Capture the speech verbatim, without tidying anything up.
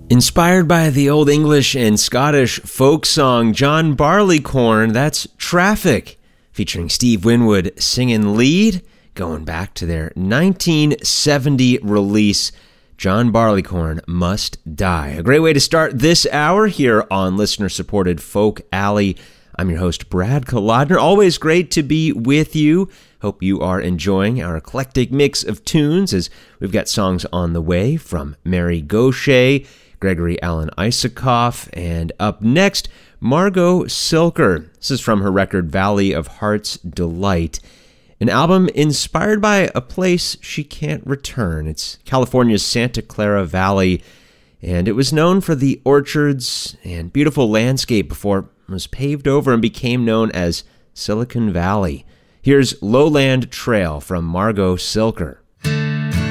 Inspired by the Old English and Scottish folk song John Barleycorn, that's Traffic, featuring Steve Winwood singing lead, going back to their nineteen seventy release, John Barleycorn Must Die. A great way to start this hour here on listener-supported Folk Alley. I'm your host, Brad Kolodner. Always great to be with you. Hope you are enjoying our eclectic mix of tunes as we've got songs on the way from Mary Gauthier, Gregory Alan Isakov, and up next, Margot Silker. This is from her record Valley of Heart's Delight, an album inspired by a place she can't return. It's California's Santa Clara Valley, and it was known for the orchards and beautiful landscape before it was paved over and became known as Silicon Valley. Here's Lowland Trail from Margot Silker.